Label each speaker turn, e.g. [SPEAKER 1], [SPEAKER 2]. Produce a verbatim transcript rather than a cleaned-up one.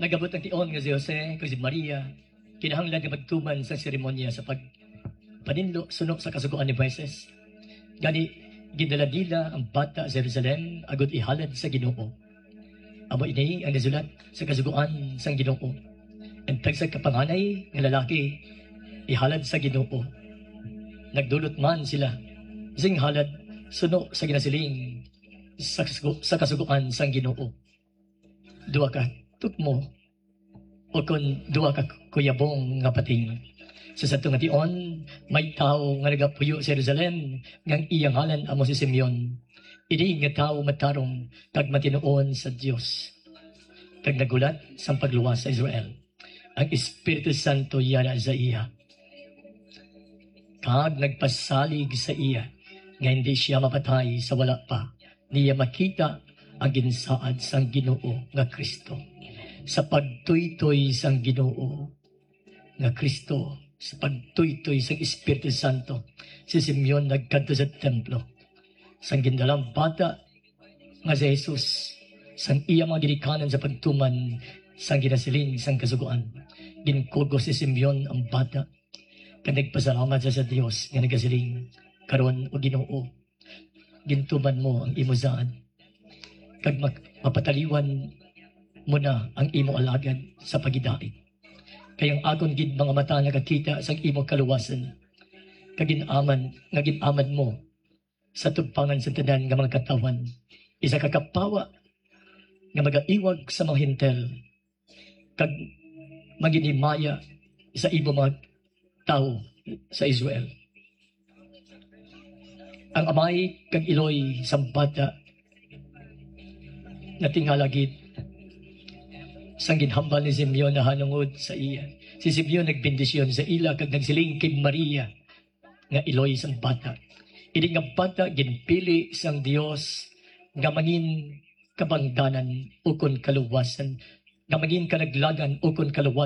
[SPEAKER 1] Nagabot ang tion nga si Jose kag si Maria kinahanglan nga magtuman sa seremonya sa pag paninlo sunok sa kasugoan ni Moises. Gani gindaladila ang bata sa Jerusalem agud ihalad sa Ginoo. Amo ini ang nasulat sa kasugoan sang Ginoo. Ang tag sa kapanganay nga lalaki ihalad sa Ginoo. Nagdulot man sila sing halad suno sa ginasiling sa, sa kasugoan sang Ginoo. Duwa ka tukmo o kun duwa ka kuyabong nga pating. Sa satong ation, may tao nga nagapuyo sa Jerusalem ngang iyang halan amo si Simeon. Ini nga tao matarong kag matinuon sa Dios. Kag nagulat sa pagluwas sa Israel. Ang Espiritu Santo yana sa iya. Kag nagpasalig sa iya nga hindi siya mapatay sa wala pa. Niya makita ang ginsaad sang Ginoo nga Kristo. Sa pagtuytoy sang Ginoo nga Kristo, sa pagtuytoy sang Espiritu Santo, si Simeon nagkadto sa templo. Sang gindalang bata nga si Jesus, sang iya mga ginikanan sa pagtuman sang ginasiling sang kasuguan. Ginkugo si Simeon ang bata. Kag nagpasalamat sa sa Dios nga nagasiling karon o Ginoo. Gintuman mo ang imo saan. Kag mapataliwan mo na ang imo alagad sa pagidait. Kayang agon gid mga mata nakakita sa imo kaluwasan. Kaginaman, nga ginaman mo sa tugpangan sa tanan nga mga katawan. Isa ka kapawa nga magaiwag sa mga hintel. Kag maginimaya sa imo mga tao sa Israel. Ang amay kag iloy sa bata na tingala gid sang ginhambal ni Simeon na hanungod sa iya. Si Simeon nagbendisyon sa ila kag nagsiling kay Maria nga iloy sang bata. Ini nga bata ginpili sang Dios nga mangin kabangdanan ukon kaluwasan, nga mangin kanaglagan ukon kaluwasan